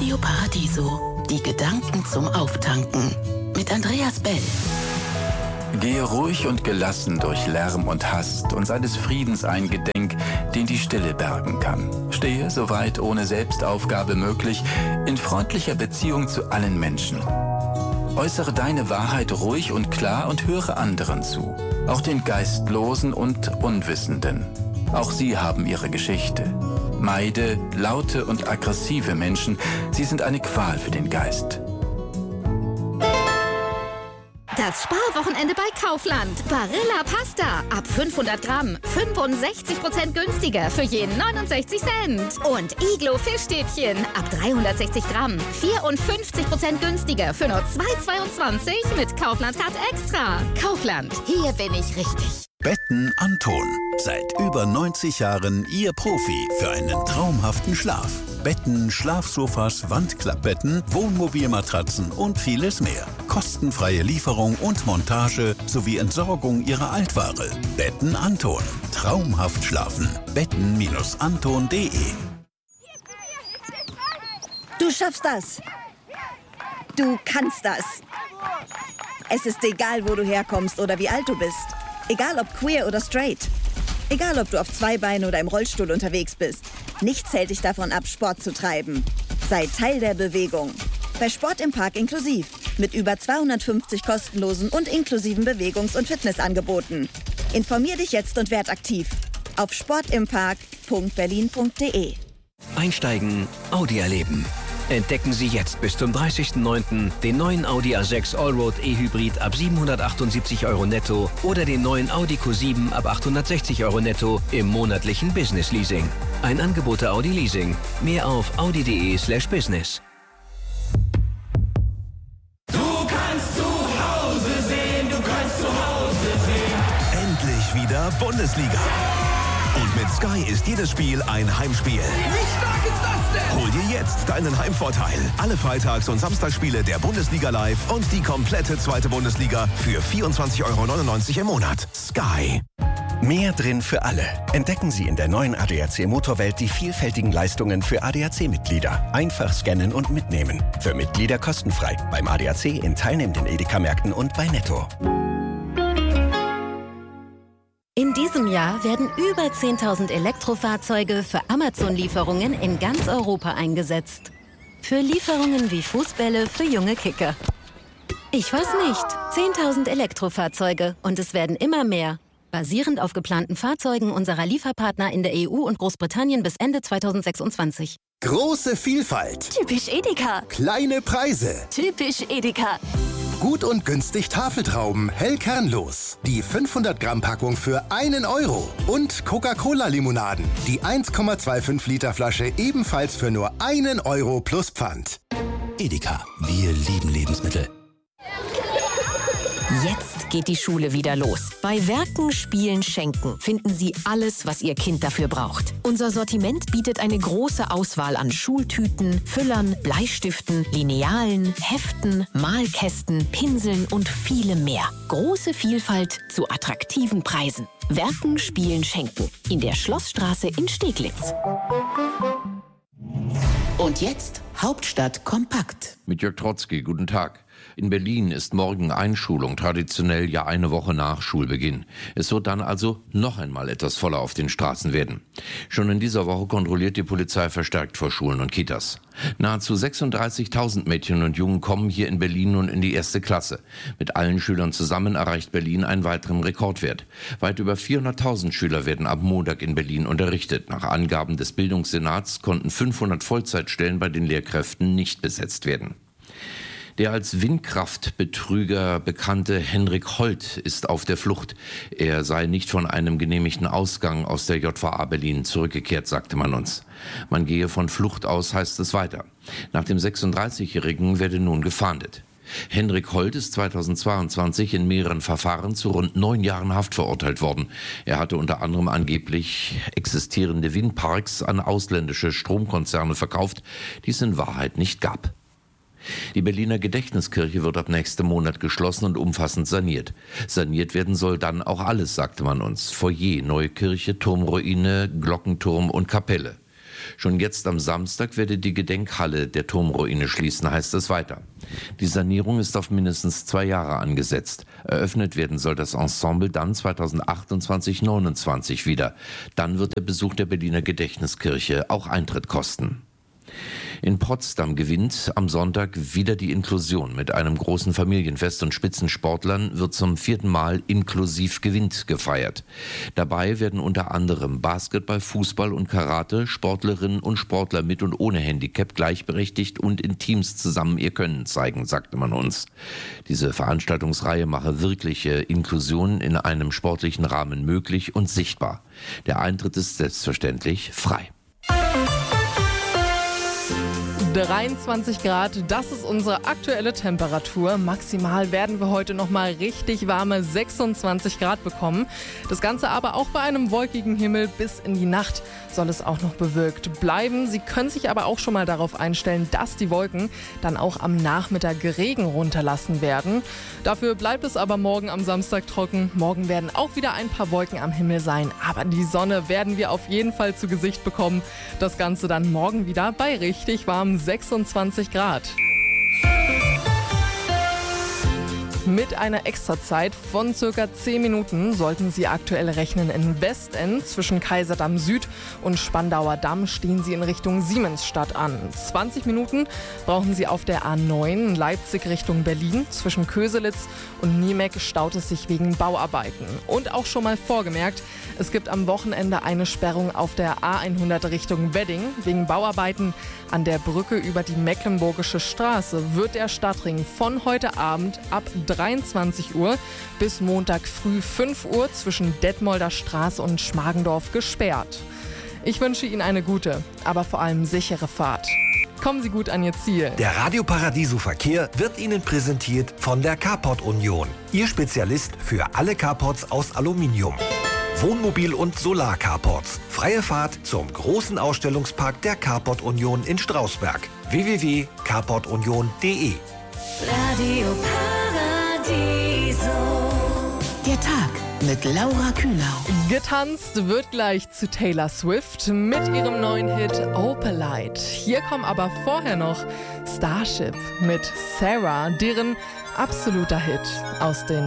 Radio Paradiso. Die Gedanken zum Auftanken. Mit Andreas Bell. Gehe ruhig und gelassen durch Lärm und Hast und sei des Friedens eingedenk, den die Stille bergen kann. Stehe, soweit ohne Selbstaufgabe möglich, in freundlicher Beziehung zu allen Menschen. Äußere deine Wahrheit ruhig und klar und höre anderen zu, auch den Geistlosen und Unwissenden. Auch sie haben ihre Geschichte. Meide laute und aggressive Menschen, sie sind eine Qual für den Geist. Das Sparwochenende bei Kaufland. Barilla Pasta. Ab 500 Gramm. 65% günstiger für jeden 69 Cent. Und Iglo Fischstäbchen. Ab 360 Gramm. 54% günstiger für nur 2,22 mit Kaufland-Card Extra. Kaufland. Hier bin ich richtig. Betten Anton. Seit über 90 Jahren Ihr Profi für einen traumhaften Schlaf. Betten, Schlafsofas, Wandklappbetten, Wohnmobilmatratzen und vieles mehr. Kostenfreie Lieferung und Montage sowie Entsorgung Ihrer Altware. Betten Anton. Traumhaft schlafen. Betten-anton.de. Du schaffst das. Du kannst das. Es ist egal, wo du herkommst oder wie alt du bist. Egal ob queer oder straight. Egal ob du auf zwei Beinen oder im Rollstuhl unterwegs bist. Nichts hält dich davon ab, Sport zu treiben. Sei Teil der Bewegung. Bei Sport im Park inklusiv. Mit über 250 kostenlosen und inklusiven Bewegungs- und Fitnessangeboten. Informier dich jetzt und werd aktiv. Auf sportimpark.berlin.de. Einsteigen, Audi erleben. Entdecken Sie jetzt bis zum 30.09. den neuen Audi A6 Allroad E-Hybrid ab 778 € netto oder den neuen Audi Q7 ab 860 € netto im monatlichen Business Leasing. Ein Angebot der Audi Leasing. Mehr auf audi.de/business. Du kannst zu Hause sehen, du kannst zu Hause sehen. Endlich wieder Bundesliga. Und mit Sky ist jedes Spiel ein Heimspiel. Wie stark ist das denn? Hol dir jetzt deinen Heimvorteil. Alle Freitags- und Samstagsspiele der Bundesliga live und die komplette zweite Bundesliga für 24,99 € im Monat. Sky. Mehr drin für alle. Entdecken Sie in der neuen ADAC Motorwelt die vielfältigen Leistungen für ADAC-Mitglieder. Einfach scannen und mitnehmen. Für Mitglieder kostenfrei. Beim ADAC in teilnehmenden Edeka-Märkten und bei Netto. In diesem Jahr werden über 10.000 Elektrofahrzeuge für Amazon-Lieferungen in ganz Europa eingesetzt. Für Lieferungen wie Fußbälle für junge Kicker. Ich weiß nicht. 10.000 Elektrofahrzeuge und es werden immer mehr. Basierend auf geplanten Fahrzeugen unserer Lieferpartner in der EU und Großbritannien bis Ende 2026. Große Vielfalt. Typisch Edeka. Kleine Preise. Typisch Edeka. Gut und günstig Tafeltrauben, hell kernlos. Die 500-Gramm-Packung für 1 €. Und Coca-Cola-Limonaden. Die 1,25 Liter Flasche ebenfalls für nur 1 € plus Pfand. Edeka. Wir lieben Lebensmittel. Jetzt geht die Schule wieder los. Bei Werken, Spielen, Schenken finden Sie alles, was Ihr Kind dafür braucht. Unser Sortiment bietet eine große Auswahl an Schultüten, Füllern, Bleistiften, Linealen, Heften, Malkästen, Pinseln und vielem mehr. Große Vielfalt zu attraktiven Preisen. Werken, Spielen, Schenken. In der Schlossstraße in Steglitz. Und jetzt Hauptstadt kompakt. Mit Jörg Trotzki, guten Tag. In Berlin ist morgen Einschulung, traditionell ja eine Woche nach Schulbeginn. Es wird dann also noch einmal etwas voller auf den Straßen werden. Schon in dieser Woche kontrolliert die Polizei verstärkt vor Schulen und Kitas. Nahezu 36.000 Mädchen und Jungen kommen hier in Berlin nun in die 1. Klasse. Mit allen Schülern zusammen erreicht Berlin einen weiteren Rekordwert. Weit über 400.000 Schüler werden ab Montag in Berlin unterrichtet. Nach Angaben des Bildungssenats konnten 500 Vollzeitstellen bei den Lehrkräften nicht besetzt werden. Der als Windkraftbetrüger bekannte Henrik Holt ist auf der Flucht. Er sei nicht von einem genehmigten Ausgang aus der JVA Berlin zurückgekehrt, sagte man uns. Man gehe von Flucht aus, heißt es weiter. Nach dem 36-Jährigen werde nun gefahndet. Henrik Holt ist 2022 in mehreren Verfahren zu rund 9 Jahren Haft verurteilt worden. Er hatte unter anderem angeblich existierende Windparks an ausländische Stromkonzerne verkauft, die es in Wahrheit nicht gab. Die Berliner Gedächtniskirche wird ab nächstem Monat geschlossen und umfassend saniert. Saniert werden soll dann auch alles, sagte man uns. Foyer, neue Kirche, Turmruine, Glockenturm und Kapelle. Schon jetzt am Samstag werde die Gedenkhalle der Turmruine schließen, heißt es weiter. Die Sanierung ist auf mindestens 2 Jahre angesetzt. Eröffnet werden soll das Ensemble dann 2028/29 wieder. Dann wird der Besuch der Berliner Gedächtniskirche auch Eintritt kosten. In Potsdam gewinnt am Sonntag wieder die Inklusion. Mit einem großen Familienfest und Spitzensportlern wird zum 4. Mal inklusiv gewinnt gefeiert. Dabei werden unter anderem Basketball, Fußball und Karate, Sportlerinnen und Sportler mit und ohne Handicap gleichberechtigt und in Teams zusammen ihr Können zeigen, sagte man uns. Diese Veranstaltungsreihe mache wirkliche Inklusion in einem sportlichen Rahmen möglich und sichtbar. Der Eintritt ist selbstverständlich frei. 23 Grad, das ist unsere aktuelle Temperatur. Maximal werden wir heute nochmal richtig warme 26 Grad bekommen. Das Ganze aber auch bei einem wolkigen Himmel. Bis in die Nacht soll es auch noch bewölkt bleiben. Sie können sich aber auch schon mal darauf einstellen, dass die Wolken dann auch am Nachmittag Regen runterlassen werden. Dafür bleibt es aber morgen am Samstag trocken. Morgen werden auch wieder ein paar Wolken am Himmel sein. Aber die Sonne werden wir auf jeden Fall zu Gesicht bekommen. Das Ganze dann morgen wieder bei richtig warm 26 Grad. Mit einer Extrazeit von circa 10 Minuten sollten Sie aktuell rechnen. In Westend zwischen Kaiserdamm Süd und Spandauer Damm stehen Sie in Richtung Siemensstadt an. 20 Minuten brauchen Sie auf der A9 Leipzig Richtung Berlin. Zwischen Köselitz und Niemek staut es sich wegen Bauarbeiten. Und auch schon mal vorgemerkt, es gibt am Wochenende eine Sperrung auf der A100 Richtung Wedding. Wegen Bauarbeiten an der Brücke über die Mecklenburgische Straße wird der Stadtring von heute Abend ab 23 Uhr bis Montag früh 5 Uhr zwischen Detmolder Straße und Schmargendorf gesperrt. Ich wünsche Ihnen eine gute, aber vor allem sichere Fahrt. Kommen Sie gut an Ihr Ziel. Der Radio Paradiso Verkehr wird Ihnen präsentiert von der Carport Union. Ihr Spezialist für alle Carports aus Aluminium. Wohnmobil- und Solar-Carports. Freie Fahrt zum großen Ausstellungspark der Carport Union in Strausberg. www.carportunion.de. Radio Paradiso. Der Tag mit Laura Kühnau. Getanzt wird gleich zu Taylor Swift mit ihrem neuen Hit Opalite. Hier kommen aber vorher noch Starship mit Sarah, deren absoluter Hit aus den